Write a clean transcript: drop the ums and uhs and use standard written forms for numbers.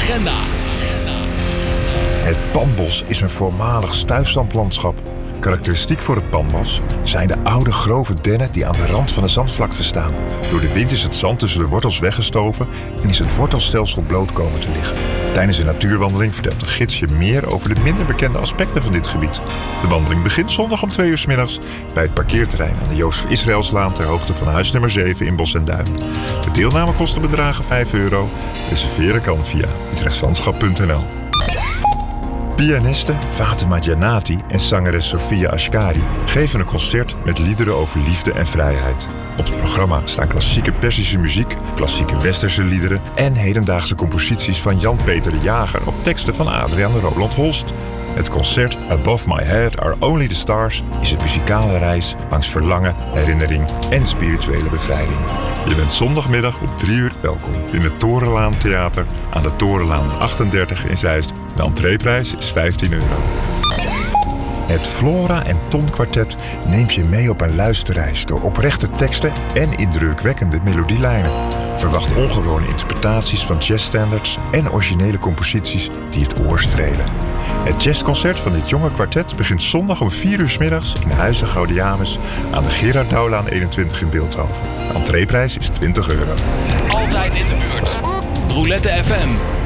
agenda. Het Panbos is een voormalig stuifzandlandschap. Karakteristiek voor het Panbos zijn de oude grove dennen die aan de rand van de zandvlakte staan. Door de wind is het zand tussen de wortels weggestoven en is het wortelstelsel bloot komen te liggen. Tijdens een natuurwandeling vertelt de gids je meer over de minder bekende aspecten van dit gebied. De wandeling begint zondag om 2 uur 's middags bij het parkeerterrein aan de Jozef Israëlslaan ter hoogte van huis nummer 7 in Bosch en Duin. De deelnamekosten bedragen €5. Reserveren kan via utrechtslandschap.nl. Pianiste Fatima Janati en zangeres Sofia Ashkari geven een concert met liederen over liefde en vrijheid. Op het programma staan klassieke Perzische muziek, klassieke Westerse liederen en hedendaagse composities van Jan-Peter de Jager op teksten van Adriaan Roland Holst. Het concert Above My Head Are Only the Stars is een muzikale reis langs verlangen, herinnering en spirituele bevrijding. Je bent zondagmiddag om 3 uur welkom in het Torenlaan Theater aan de Torenlaan 38 in Zeist. De entreeprijs is €15. Het Flora en Ton Kwartet neemt je mee op een luisterreis door oprechte teksten en indrukwekkende melodielijnen. Verwacht ongewone interpretaties van jazzstandards en originele composities die het oor strelen. Het jazzconcert van dit jonge kwartet begint zondag om 4 uur 's middags in Huize Gaudiamus aan de Gerard Douwlaan 21 in Bilthoven. De entreeprijs is €20. Altijd in de buurt. Roulette FM.